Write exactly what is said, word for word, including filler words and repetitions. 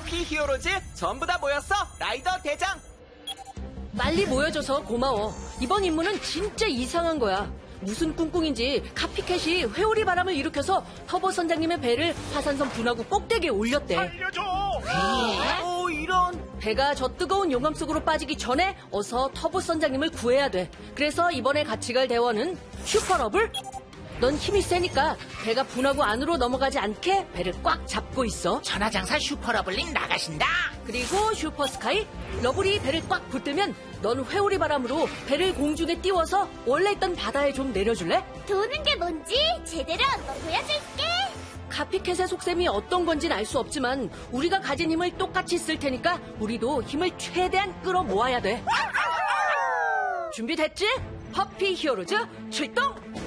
퍼피 히어로즈 전부 다 모였어, 라이더 대장. 빨리 모여줘서 고마워. 이번 임무는 진짜 이상한 거야. 무슨 꿍꿍인지 카피캣이 회오리 바람을 일으켜서 터보 선장님의 배를 화산섬 분화구 꼭대기에 올렸대. 알려줘! 오, 이런. 배가 저 뜨거운 용암 속으로 빠지기 전에 어서 터보 선장님을 구해야 돼. 그래서 이번에 같이 갈 대원은 슈퍼러블. 넌 힘이 세니까 배가 분화구 안으로 넘어가지 않게 배를 꽉 잡고 있어. 천하장사 슈퍼러블님 나가신다. 그리고 슈퍼스카이, 러블이 배를 꽉 붙들면 넌 회오리 바람으로 배를 공중에 띄워서 원래 있던 바다에 좀 내려줄래? 도는 게 뭔지 제대로 한번 보여줄게. 카피캣의 속셈이 어떤 건진 알 수 없지만 우리가 가진 힘을 똑같이 쓸 테니까 우리도 힘을 최대한 끌어모아야 돼. 준비됐지? 퍼피 히어로즈 출동!